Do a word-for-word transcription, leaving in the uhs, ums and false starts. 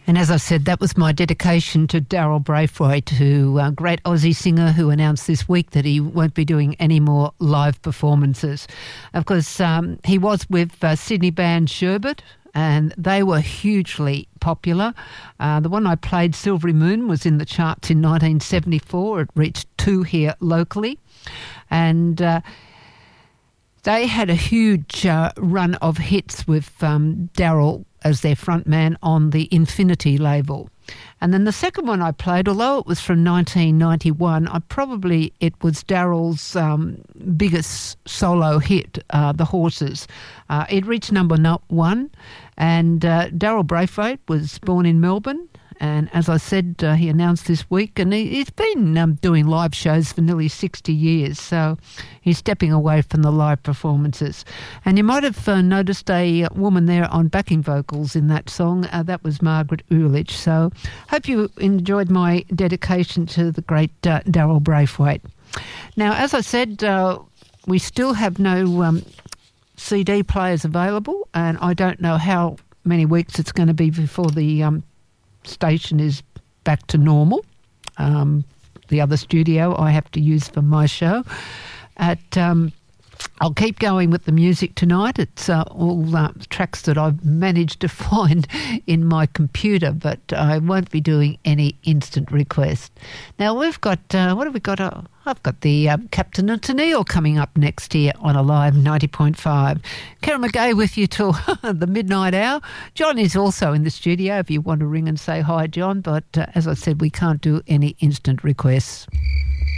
And as I said, that was my dedication to Daryl Braithwaite, who a great Aussie singer who announced this week that he won't be doing any more live performances. Of course, um, he was with uh, Sydney band Sherbet, and they were hugely popular. Uh, the one I played, Silvery Moon, was in the charts in nineteen seventy-four. It reached two here locally. And uh, they had a huge uh, run of hits with um, Daryl as their frontman on the Infinity label. And then the second one I played, although it was from nineteen ninety-one, I probably it was Daryl's um, biggest solo hit, uh, The Horses. Uh, it reached number no- one, and uh, Daryl Braithwaite was born in Melbourne. And as I said, uh, he announced this week, and he, he's been um, doing live shows for nearly sixty years, so he's stepping away from the live performances. And you might have uh, noticed a woman there on backing vocals in that song. Uh, that was Margaret Ulich. So hope you enjoyed my dedication to the great uh, Daryl Braithwaite. Now, as I said, uh, we still have no um, C D players available, and I don't know how many weeks it's going to be before the um, station is back to normal. Um, the other studio I have to use for my show. At um, I'll keep going with the music tonight. It's uh, all uh, tracks that I've managed to find in my computer, but I won't be doing any instant request. Now we've got, uh, what have we got? Uh, I've got the uh, Captain and Tennille coming up next here on Alive ninety point five. Karen McGay with you till the midnight hour. John is also in the studio if you want to ring and say hi, John, but uh, as I said, we can't do any instant requests.